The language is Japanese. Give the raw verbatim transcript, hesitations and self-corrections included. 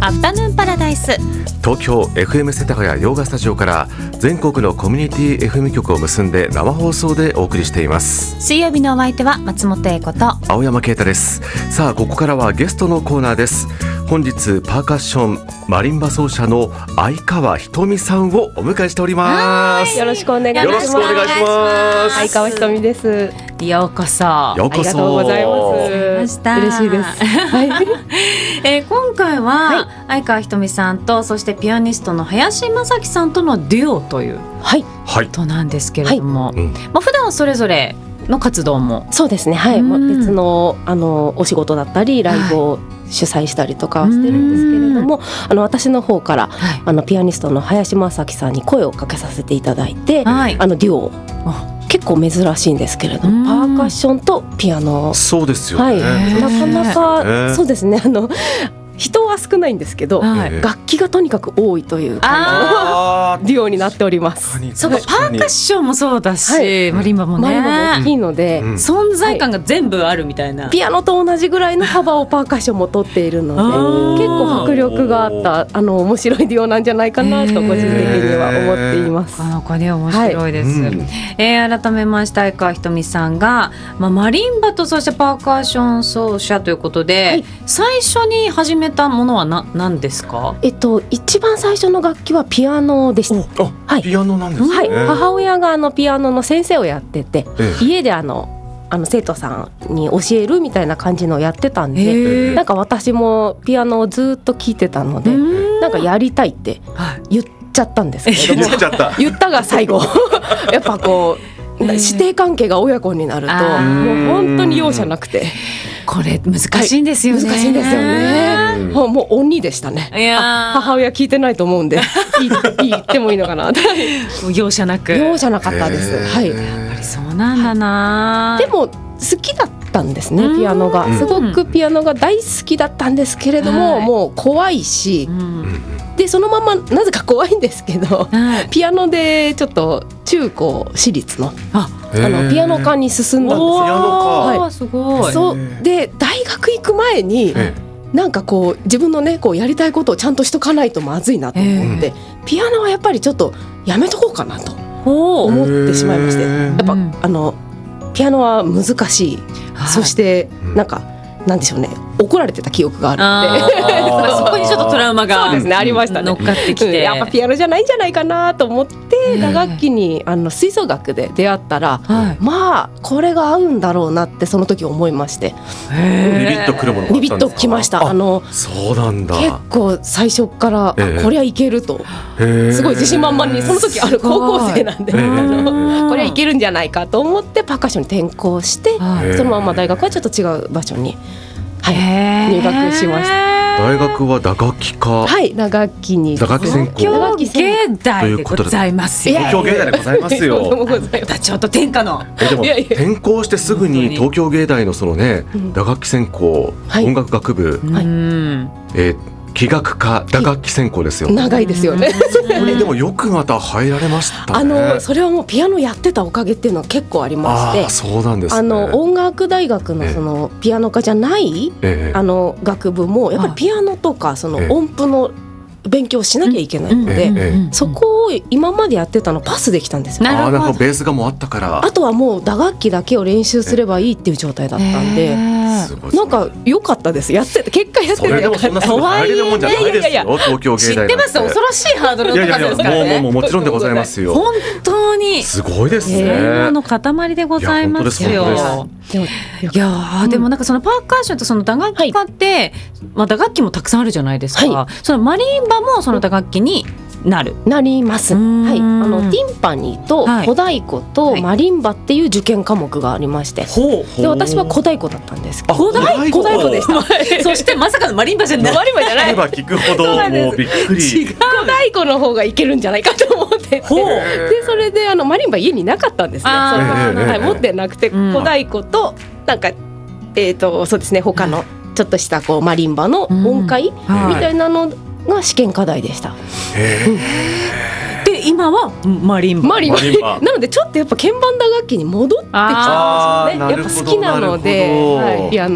アフタヌーンパラダイス。 東京 エフエム 世田谷洋画スタジオから全国のコミュニティ エフエム 局を結んで生放送でお送りしています。 水曜日のお相手は松本英子と青山啓太です。さあここからはゲストのコーナーです。本日パーカッションマリンバ奏者の相川ひとみさんをお迎えしております。 よろしくお願いします。 よろしくお願いします。 相川ひとみです。 ようこそ。 ようこそ。 ありがとうございます。嬉しいです。はい。 えー、今回は、はい、相川ひとみさんとそしてピアニストの林正樹さんとのデュオということなんですけれども、はいはい、まあ、普段はそれぞれの活動もそうですね、はい、まあ、別の、あのお仕事だったりライブを主催したりとかしてるんですけれども、あの私の方から、はい、あのピアニストの林正樹さんに声をかけさせていただいて、はい、あのデュオ結構珍しいんですけれども、パーカッションとピアノ、 そうですよね、 はい、なかなかそうですね、あの人は少ないんですけど、はい、楽器がとにかく多いという感じのデュオになっております。 そうか、パーカッションもそうだし、はい、マリンバもね、マリンバも大きいので、うん、存在感が全部あるみたいな、 はい、ピアノと同じぐらいの幅をパーカッションも取っているので結構迫力があったあの面白いデュオなんじゃないかなと個人的には思っています。 なかなかね面白いです、はい、うん、えー、改めまして相川ひとみさんが、まあ、マリンバとそしてパーカッション奏者ということで、はい、最初に始めたものはな何ですか？ えっと、一番最初の楽器はピアノでした。 あ、はい、ピアノなんですね。 はい、母親があのピアノの先生をやってて、ええ、家であのあの生徒さんに教えるみたいな感じのをやってたんで、なんか私もピアノをずっと聴いてたので、なんかやりたいって言っちゃったんですけれども、 言っちゃった。 言ったが最後やっぱこう師弟関係が親子になるともう本当に容赦なくて、 これ難しいんですよね、 はい、難しいんですよね。もう、もう鬼でしたね。いや母親聞いてないと思うんでいい言ってもいいのかな容赦なく容赦なかったです。はい、 やっぱりそうなんだな、 はい、でも好きだったんですね、ピアノが。すごくピアノが大好きだったんですけれども、はい、もう怖いし、うん、でそのままなぜか怖いんですけど、はい、ピアノでちょっと中高私立のああのピアノ科に進んだんですよ。 ピアノ科、 はい、 すごい。 そうで大学行く前になんかこう自分のねこうやりたいことをちゃんとしとかないとまずいなと思って、ピアノはやっぱりちょっとやめとこうかなと思ってしまいまして、やっぱあのピアノは難しい、はい、そしてなんかなんでしょうね、怒られてた記憶があるのでそこにちょっとトラウマがそうですね、ありましたね、 乗っかってきて、 やっぱピアノじゃないんじゃないかなと思って打楽器にあの吹奏楽で出会ったら、はい、まあこれが合うんだろうなってその時思いまして、 ビビッとくるものがあったんですか？ ビビッときました。あのそうなんだ、 結構最初からこれはいけるとすごい自信満々に、その時ある高校生なんであのこれはいけるんじゃないかと思ってパーカッションに転校して、そのまま大学はちょっと違う場所に、はい、入学しました。 大学は打楽器科、 はい、打楽器に打楽器専攻、 東京芸大でございますよ。 東京芸大でございますよ。 ちょっと天下のえでも転校してすぐに東京芸大のそのね、打楽器専攻、はい、音楽学部、はい、えー器楽科打楽器専攻ですよ。 長いですよね。 そこにでもよくまた入られましたね。 あのそれはもうピアノやってたおかげっていうのは結構ありまして、 あ、そうなんですね、 あの音楽大学のそのピアノ科じゃない、ええ、あの学部もやっぱりピアノとかその音符の勉強しなきゃいけないので、うんうんうんうん、そこを今までやってたのパスできたんですよ。 あ、なんかベースがもうあったから、 あとはもう打楽器だけを練習すればいいっていう状態だったんで、なんか良かったです。やってて結果やってて、それでもそんなすぐ入れるもんじゃないですよ、東京芸大なんて。知ってます、 恐ろしいハードルの高さですからね。 いやいやいや、もうもうもちろんでございますよ。 本当にすごいですね。 英語の塊でございますよ。いやでもなんかそのパーカッションとその打楽器科って、はい、まあ打楽器もたくさんあるじゃないですか。はい、そのマリンバもその打楽器になるなります。はい、あのティンパニーと小太鼓とマリンバっていう受験科目がありまして、はい、で私は小太鼓だったんですけど、 小太鼓小太鼓でした。 そしてまさかのマリンバじゃない。 マリンバじゃない。 聞くほどもうびっくり。 小太鼓の方がいけるんじゃないかと思ってて、でそれであのマリンバ家になかったんですね。はい、持ってなくて、うん、小太鼓となんかえっとそうですね、他のちょっとしたこうマリンバの音階みたいなのが試験課題でした。 へー、 で今はマリンバ。 マリンバなのでちょっとやっぱ鍵盤打楽器に戻ってきたんですよね。やっぱ好きなので、はい、ピアノ